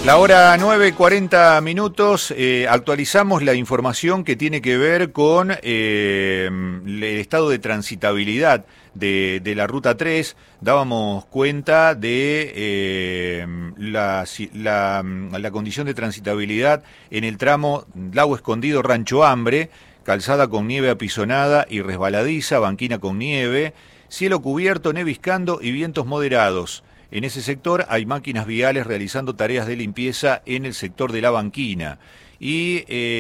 La hora 9:40, actualizamos la información que tiene que ver con el estado de transitabilidad de la Ruta 3. Dábamos cuenta de la condición de transitabilidad en el tramo Lago Escondido Rancho Hambre, calzada con nieve apisonada y resbaladiza, banquina con nieve, cielo cubierto, neviscando y vientos moderados. En ese sector hay máquinas viales realizando tareas de limpieza en el sector de la banquina. Y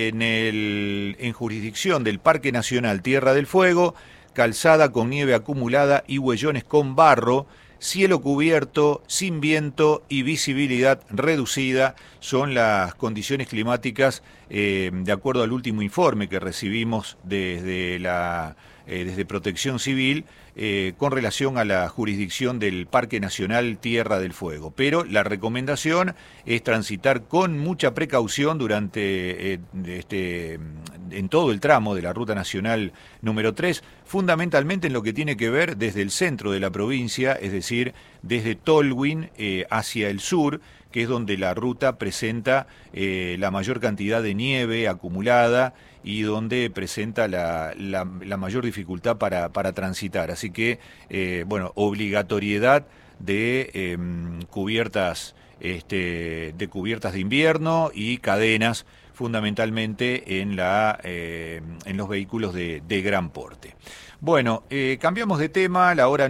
en jurisdicción del Parque Nacional Tierra del Fuego, calzada con nieve acumulada y huellones con barro, cielo cubierto, sin viento y visibilidad reducida son las condiciones climáticas de acuerdo al último informe que recibimos desde Protección Civil con relación a la jurisdicción del Parque Nacional Tierra del Fuego. Pero la recomendación es transitar con mucha precaución durante en todo el tramo de la Ruta Nacional número 3, fundamentalmente en lo que tiene que ver desde el centro de la provincia, es decir, desde Tolwyn hacia el sur, que es donde la ruta presenta la mayor cantidad de nieve acumulada y donde presenta la mayor dificultad para transitar. Así que, obligatoriedad de cubiertas de invierno y cadenas, fundamentalmente en los vehículos de gran porte. Bueno, cambiamos de tema, la hora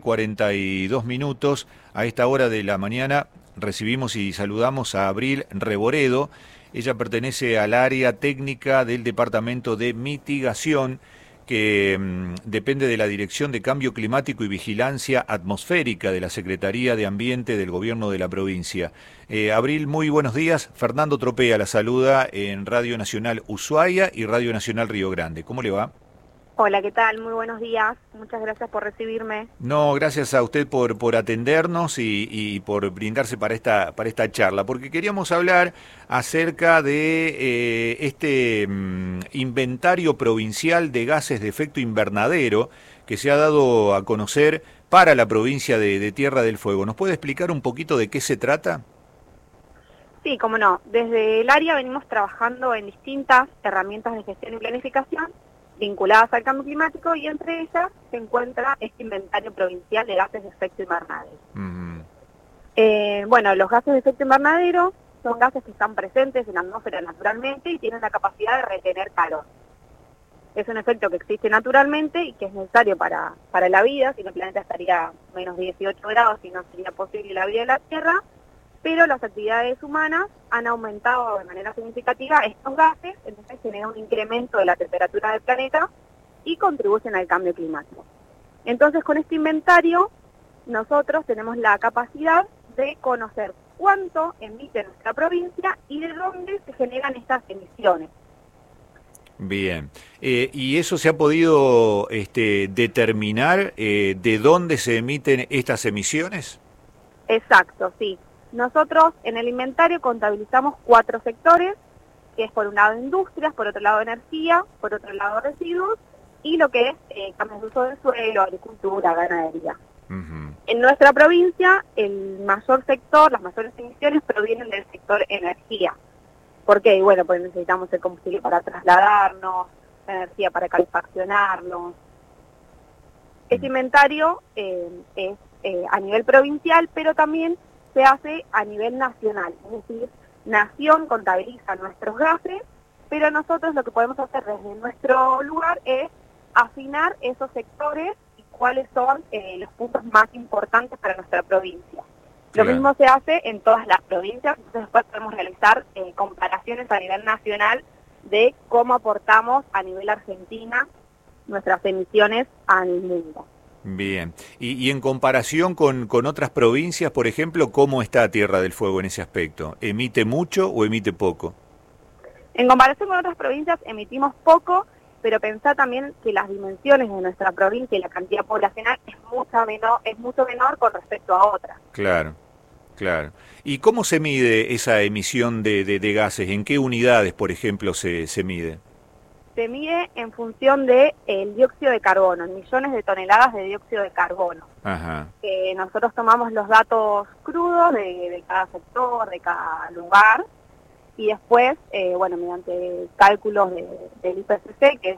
9:42. A esta hora de la mañana recibimos y saludamos a Abril Reboredo. Ella pertenece al área técnica del Departamento de Mitigación, que depende de la Dirección de Cambio Climático y Vigilancia Atmosférica de la Secretaría de Ambiente del Gobierno de la provincia. Abril, muy buenos días. Fernando Tropea la saluda en Radio Nacional Ushuaia y Radio Nacional Río Grande. ¿Cómo le va? Hola, ¿qué tal? Muy buenos días. Muchas gracias por recibirme. No, gracias a usted por atendernos y por brindarse para esta charla, porque queríamos hablar acerca de inventario provincial de gases de efecto invernadero que se ha dado a conocer para la provincia de Tierra del Fuego. ¿Nos puede explicar un poquito de qué se trata? Sí, cómo no. Desde el área venimos trabajando en distintas herramientas de gestión y planificación vinculadas al cambio climático, y entre ellas se encuentra este inventario provincial de gases de efecto invernadero. Los gases de efecto invernadero son gases que están presentes en la atmósfera naturalmente y tienen la capacidad de retener calor. Es un efecto que existe naturalmente y que es necesario para la vida, si no el planeta estaría a menos 18 grados y no sería posible la vida en la Tierra, pero las actividades humanas han aumentado de manera significativa estos gases, entonces genera un incremento de la temperatura del planeta y contribuyen al cambio climático. Entonces, con este inventario, nosotros tenemos la capacidad de conocer cuánto emite nuestra provincia y de dónde se generan estas emisiones. Bien, ¿y eso se ha podido determinar de dónde se emiten estas emisiones? Exacto, sí. Nosotros en el inventario contabilizamos 4 sectores, que es por un lado industrias, por otro lado energía, por otro lado residuos, y lo que es cambios de uso del suelo, agricultura, ganadería. En nuestra provincia, el mayor sector, las mayores emisiones provienen del sector energía. ¿Por qué? Bueno, pues necesitamos el combustible para trasladarnos, la energía para calefaccionarnos. Este inventario es a nivel provincial, pero también se hace a nivel nacional, es decir, Nación contabiliza nuestros gases, pero nosotros lo que podemos hacer desde nuestro lugar es afinar esos sectores y cuáles son los puntos más importantes para nuestra provincia. Lo mismo se hace en todas las provincias, entonces después podemos realizar comparaciones a nivel nacional de cómo aportamos a nivel Argentina nuestras emisiones al mundo. Bien, y en comparación con otras provincias, por ejemplo, ¿cómo está Tierra del Fuego en ese aspecto? ¿Emite mucho o emite poco? En comparación con otras provincias emitimos poco, pero pensá también que las dimensiones de nuestra provincia y la cantidad poblacional es mucho menor con respecto a otras. Claro. ¿Y cómo se mide esa emisión de gases? ¿En qué unidades, por ejemplo, se mide? Se mide en función de el dióxido de carbono, en millones de toneladas de dióxido de carbono. Ajá. Nosotros tomamos los datos crudos de cada sector, de cada lugar, y después, mediante cálculos del IPCC, que es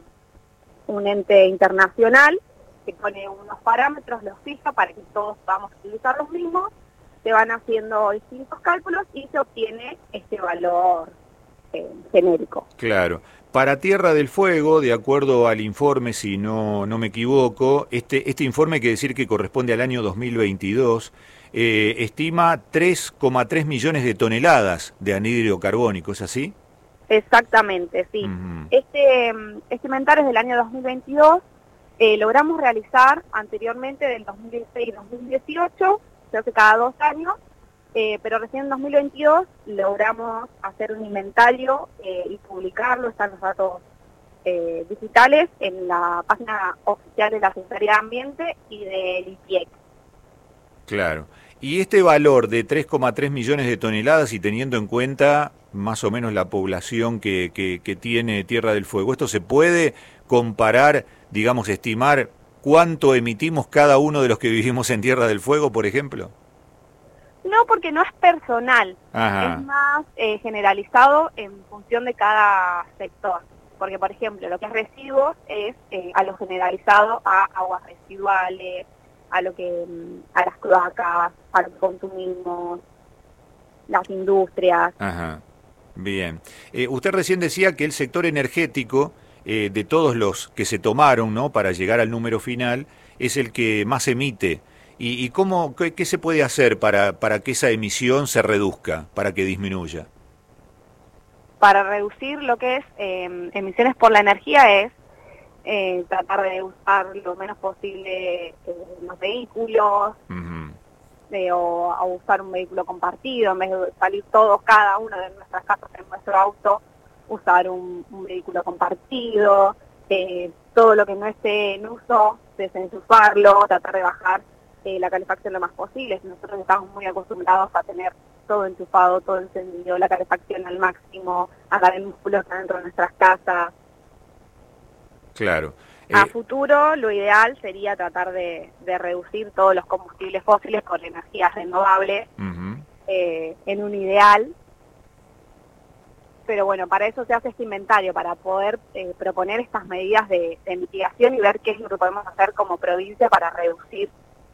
un ente internacional, que pone unos parámetros, los fija para que todos podamos utilizar los mismos, se van haciendo distintos cálculos y se obtiene este valor genérico. Claro. Para Tierra del Fuego, de acuerdo al informe, si no me equivoco, este informe hay que decir que corresponde al año 2022, estima 3,3 millones de toneladas de anhídrido carbónico, ¿es así? Exactamente, sí. Uh-huh. Este inventario es del año 2022, logramos realizar anteriormente del 2016 y 2018, se hace cada 2 años, pero recién en 2022 logramos hacer un inventario y publicarlo, están los datos digitales en la página oficial de la Secretaría de Ambiente y del IPIEC. Claro. Y este valor de 3,3 millones de toneladas y teniendo en cuenta más o menos la población que tiene Tierra del Fuego, ¿esto se puede comparar, digamos, estimar cuánto emitimos cada uno de los que vivimos en Tierra del Fuego, por ejemplo? No, porque no es personal, Ajá. Es más generalizado en función de cada sector. Porque, por ejemplo, lo que es residuos es a lo generalizado a aguas residuales, a las cloacas, a lo que consumimos, las industrias. Ajá. Bien. Usted recién decía que el sector energético, de todos los que se tomaron, ¿no?, para llegar al número final, es el que más emite. ¿Y qué se puede hacer para que esa emisión se reduzca, para que disminuya? Para reducir lo que es emisiones por la energía es tratar de usar lo menos posible los vehículos, Uh-huh. o a usar un vehículo compartido, en vez de salir todos, cada uno de nuestras casas en nuestro auto, usar un vehículo compartido, todo lo que no esté en uso, desenchufarlo, tratar de bajar la calefacción lo más posible. Nosotros estamos muy acostumbrados a tener todo enchufado, todo encendido, la calefacción al máximo, andar en músculos dentro de nuestras casas. Claro. A futuro, lo ideal sería tratar de reducir todos los combustibles fósiles con energías renovables, Uh-huh. En un ideal. Pero bueno, para eso se hace este inventario, para poder proponer estas medidas de mitigación y ver qué es lo que podemos hacer como provincia para reducir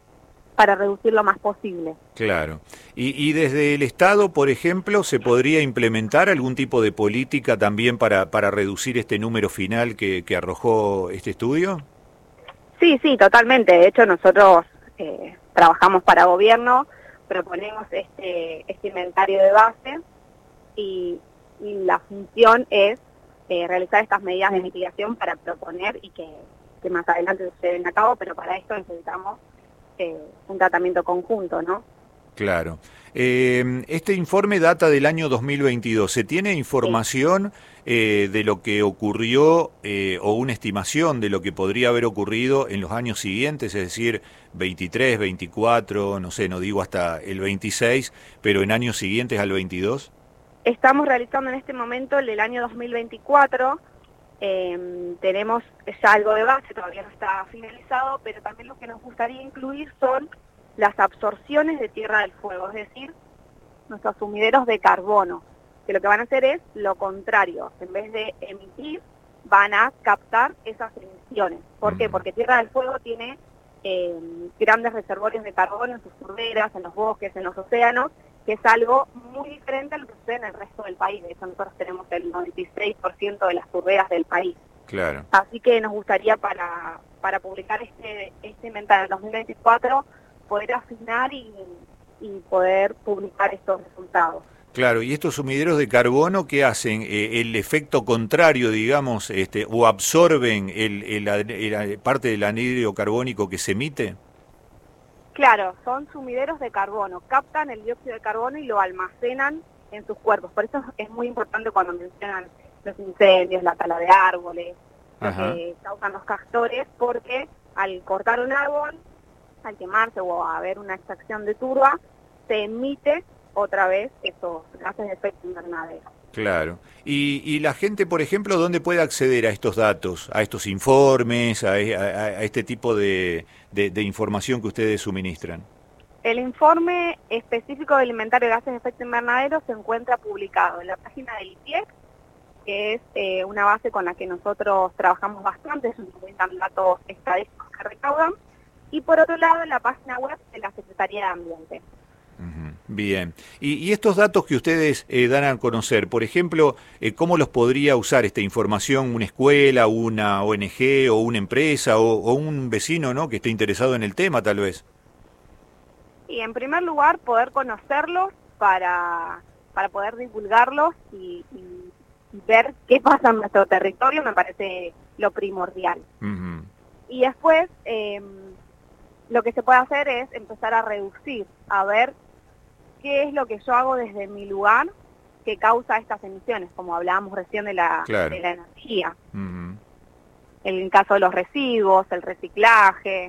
lo más posible. Claro. Y desde el Estado, por ejemplo, ¿se podría implementar algún tipo de política también para reducir este número final que arrojó este estudio? Sí, totalmente. De hecho, nosotros trabajamos para gobierno, proponemos este inventario de base y la función es realizar estas medidas de mitigación para proponer y que más adelante se lleven a cabo, pero para esto necesitamos un tratamiento conjunto, ¿no? Claro. Este informe data del año 2022. ¿Se tiene información de lo que ocurrió o una estimación de lo que podría haber ocurrido en los años siguientes? Es decir, 23, 24, no sé, no digo hasta el 26, pero en años siguientes al 22. Estamos realizando en este momento el del año 2024. Tenemos ya algo de base, todavía no está finalizado, pero también lo que nos gustaría incluir son las absorciones de Tierra del Fuego, es decir, nuestros sumideros de carbono, que lo que van a hacer es lo contrario, en vez de emitir, van a captar esas emisiones. ¿Por qué? Porque Tierra del Fuego tiene grandes reservorios de carbono en sus turberas, en los bosques, en los océanos, que es algo muy diferente a lo que sucede en el resto del país. De hecho, nosotros tenemos el 96% de las turberas del país. Claro. Así que nos gustaría para publicar este inventario en 2024 poder afinar y poder publicar estos resultados. Claro, y estos sumideros de carbono, ¿qué hacen? El efecto contrario, digamos, o absorben la parte del anhídrido carbónico que se emite. Claro, son sumideros de carbono, captan el dióxido de carbono y lo almacenan en sus cuerpos. Por eso es muy importante cuando mencionan los incendios, la tala de árboles, lo que causan los castores, porque al cortar un árbol, al quemarse o haber una extracción de turba, se emite otra vez estos gases de efecto invernadero. Claro. Y la gente, por ejemplo, ¿dónde puede acceder a estos datos, a estos informes, a este tipo de información que ustedes suministran? El informe específico del inventario de gases de efecto invernadero se encuentra publicado en la página del IPIEC, que es una base con la que nosotros trabajamos bastante, se encuentran datos estadísticos que recaudan, y por otro lado en la página web de la Secretaría de Ambiente. Bien. Y estos datos que ustedes dan a conocer, por ejemplo, ¿cómo los podría usar esta información una escuela, una ONG o una empresa o un vecino, ¿no?, que esté interesado en el tema, tal vez? Y en primer lugar, poder conocerlos para poder divulgarlos y ver qué pasa en nuestro territorio me parece lo primordial. Y después, lo que se puede hacer es empezar a reducir, a ver qué es lo que yo hago desde mi lugar que causa estas emisiones, como hablábamos recién de la energía. En el caso de los residuos, el reciclaje.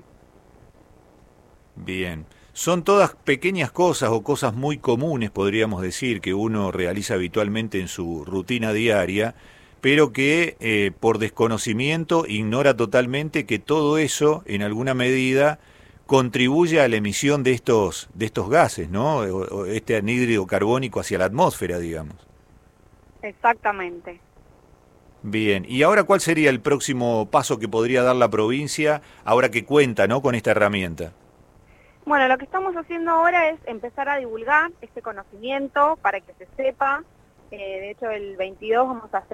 Bien. Son todas pequeñas cosas o cosas muy comunes, podríamos decir, que uno realiza habitualmente en su rutina diaria, pero que por desconocimiento ignora totalmente que todo eso, en alguna medida, contribuye a la emisión de estos gases, ¿no? O este anhídrido carbónico hacia la atmósfera, digamos. Exactamente. Bien, y ahora, ¿cuál sería el próximo paso que podría dar la provincia ahora que cuenta, ¿no?, con esta herramienta? Bueno, lo que estamos haciendo ahora es empezar a divulgar este conocimiento para que se sepa. De hecho, el 22 vamos a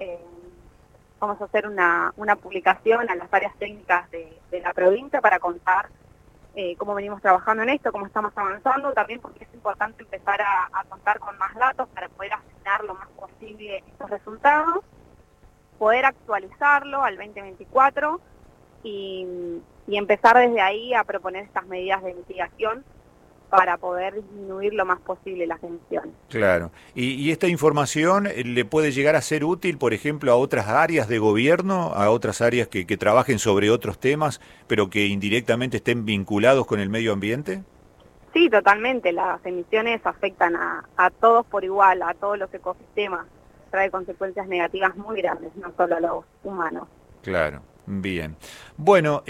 hacer una publicación a las áreas técnicas de la provincia para contar cómo venimos trabajando en esto, cómo estamos avanzando, también porque es importante empezar a contar con más datos para poder afinar lo más posible estos resultados, poder actualizarlo al 2024 y empezar desde ahí a proponer estas medidas de mitigación para poder disminuir lo más posible las emisiones. Claro. ¿Y esta información le puede llegar a ser útil, por ejemplo, a otras áreas de gobierno, a otras áreas que trabajen sobre otros temas, pero que indirectamente estén vinculados con el medio ambiente? Sí, totalmente. Las emisiones afectan a todos por igual, a todos los ecosistemas. Trae consecuencias negativas muy grandes, no solo a los humanos. Claro. Bien. Bueno,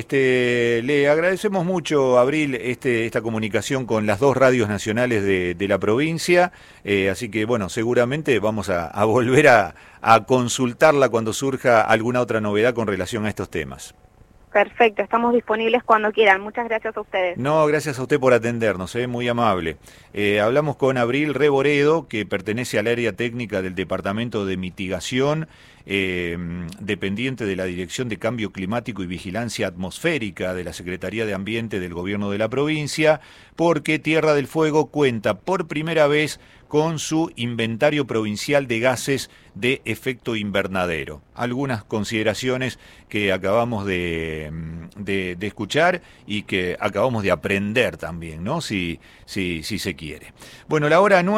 le agradecemos mucho, Abril, esta comunicación con las dos radios nacionales de la provincia, así que, bueno, seguramente vamos a volver a consultarla cuando surja alguna otra novedad con relación a estos temas. Perfecto, estamos disponibles cuando quieran. Muchas gracias a ustedes. No, gracias a usted por atendernos, muy amable. Hablamos con Abril Reboredo, que pertenece al área técnica del Departamento de Mitigación, dependiente de la Dirección de Cambio Climático y Vigilancia Atmosférica de la Secretaría de Ambiente del Gobierno de la provincia, porque Tierra del Fuego cuenta por primera vez con su inventario provincial de gases de efecto invernadero. Algunas consideraciones que acabamos de escuchar y que acabamos de aprender también, ¿no? Si se quiere. Bueno, la hora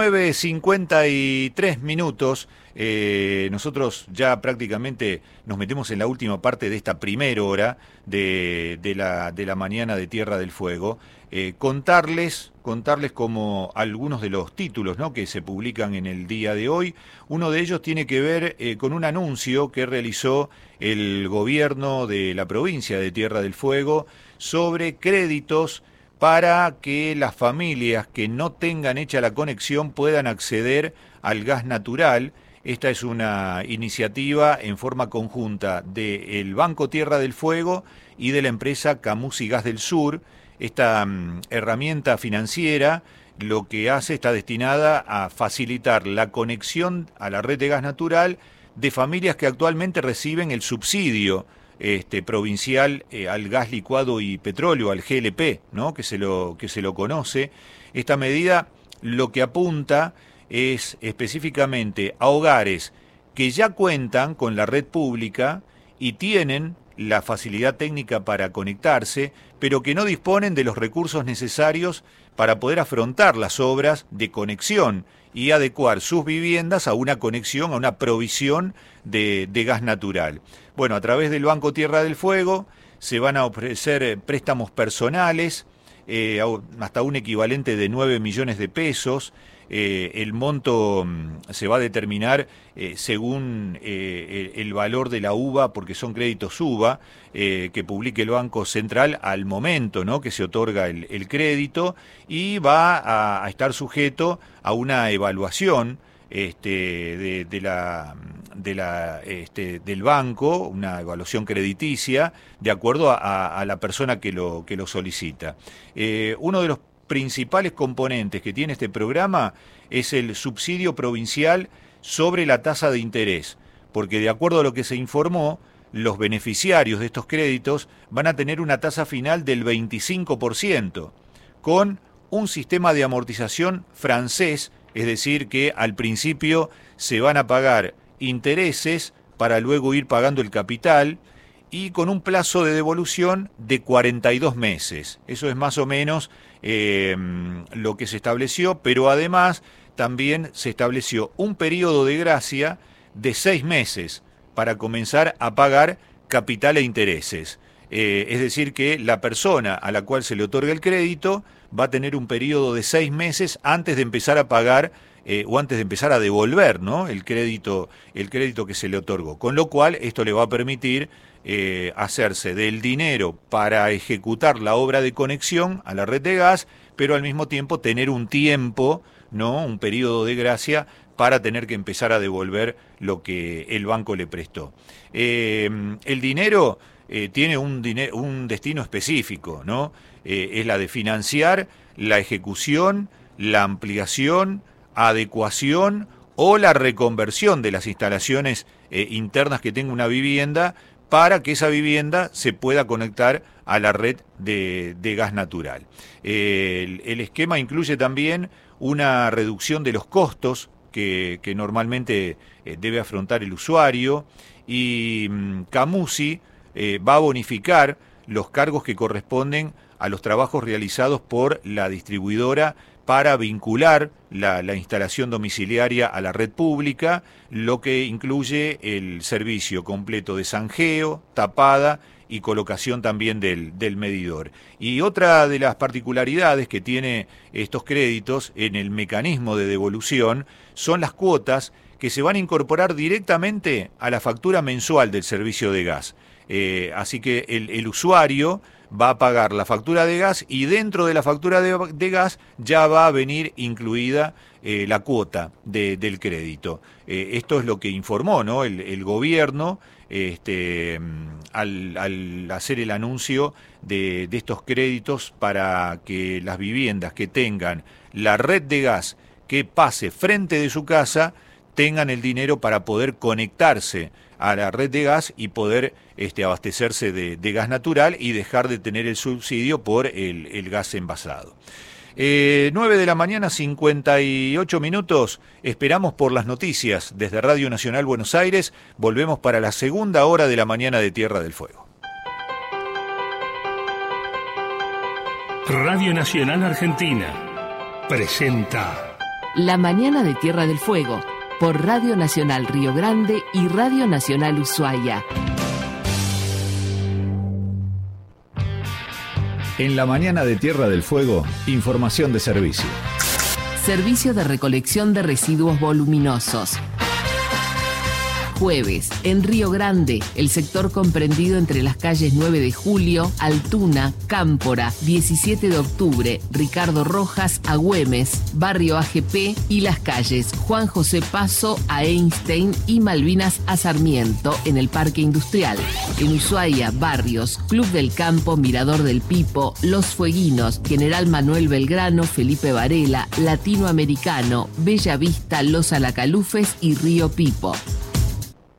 9:53. Nosotros ya prácticamente nos metemos en la última parte de esta primera hora de la mañana de Tierra del Fuego. Contarles como algunos de los títulos, ¿no?, que se publican en el día de hoy. Uno de ellos tiene que ver con un anuncio que realizó el gobierno de la provincia de Tierra del Fuego sobre créditos para que las familias que no tengan hecha la conexión puedan acceder al gas natural. Esta es una iniciativa en forma conjunta del Banco Tierra del Fuego y de la empresa Camusi Gas del Sur. Esta herramienta financiera lo que hace está destinada a facilitar la conexión a la red de gas natural de familias que actualmente reciben el subsidio provincial al gas licuado y petróleo, al GLP, ¿no?, que se lo conoce. Esta medida lo que apunta es específicamente a hogares que ya cuentan con la red pública y tienen la facilidad técnica para conectarse, pero que no disponen de los recursos necesarios para poder afrontar las obras de conexión y adecuar sus viviendas a una conexión, a una provisión de gas natural. Bueno, a través del Banco Tierra del Fuego se van a ofrecer préstamos personales hasta un equivalente de 9 millones de pesos. El monto se va a determinar según el valor de la UVA, porque son créditos UVA que publique el Banco Central al momento, ¿no?, que se otorga el crédito, y va a estar sujeto a una evaluación del banco, una evaluación crediticia, de acuerdo a la persona que lo solicita. Uno de los principales componentes que tiene este programa es el subsidio provincial sobre la tasa de interés, porque de acuerdo a lo que se informó, los beneficiarios de estos créditos van a tener una tasa final del 25%, con un sistema de amortización francés, es decir, que al principio se van a pagar intereses para luego ir pagando el capital, y con un plazo de devolución de 42 meses. Eso es más o menos lo que se estableció, pero además también se estableció un periodo de gracia de 6 meses para comenzar a pagar capital e intereses. Es decir, que la persona a la cual se le otorga el crédito va a tener un periodo de 6 meses antes de empezar a pagar o antes de empezar a devolver, ¿no?, el crédito que se le otorgó. Con lo cual, esto le va a permitir hacerse del dinero para ejecutar la obra de conexión a la red de gas, pero al mismo tiempo tener un tiempo, ¿no?, un periodo de gracia para tener que empezar a devolver lo que el banco le prestó. El dinero tiene un destino específico, ¿no? Es la de financiar la ejecución, la ampliación, adecuación o la reconversión de las instalaciones internas que tenga una vivienda, para que esa vivienda se pueda conectar a la red de gas natural. El esquema incluye también una reducción de los costos que normalmente debe afrontar el usuario, y Camusi va a bonificar los cargos que corresponden a los trabajos realizados por la distribuidora para vincular la instalación domiciliaria a la red pública, lo que incluye el servicio completo de zanjeo, tapada y colocación también del medidor. Y otra de las particularidades que tiene estos créditos en el mecanismo de devolución son las cuotas que se van a incorporar directamente a la factura mensual del servicio de gas. Así que el usuario va a pagar la factura de gas, y dentro de la factura de gas ya va a venir incluida la cuota del crédito. Esto es lo que informó, ¿no?, el gobierno al hacer el anuncio de estos créditos para que las viviendas que tengan la red de gas que pase frente de su casa tengan el dinero para poder conectarse a la red de gas y poder abastecerse de gas natural y dejar de tener el subsidio por el gas envasado. 9:58 a.m. Esperamos por las noticias desde Radio Nacional Buenos Aires. Volvemos para la segunda hora de la mañana de Tierra del Fuego. Radio Nacional Argentina presenta La mañana de Tierra del Fuego, por Radio Nacional Río Grande y Radio Nacional Ushuaia. En la mañana de Tierra del Fuego, información de servicio. Servicio de recolección de residuos voluminosos. Jueves, en Río Grande, el sector comprendido entre las calles 9 de Julio, Altuna, Cámpora, 17 de Octubre, Ricardo Rojas, Agüemes, Barrio AGP y las calles Juan José Paso a Einstein y Malvinas a Sarmiento en el Parque Industrial. En Ushuaia, barrios Club del Campo, Mirador del Pipo, Los Fueguinos, General Manuel Belgrano, Felipe Varela, Latinoamericano, Bella Vista, Los Alacalufes y Río Pipo.